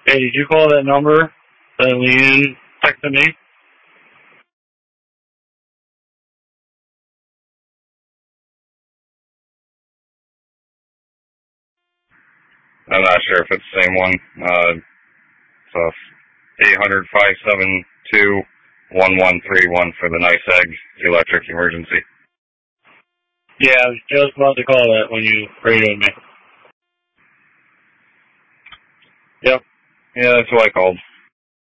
Hey, did you call that number that Leanne texted me? I'm not sure if it's the same one. So 800-572-1131 for the NYSEG electric emergency. Yeah, I was just about to call that when you radioed me. Yep. Yeah, that's what I called.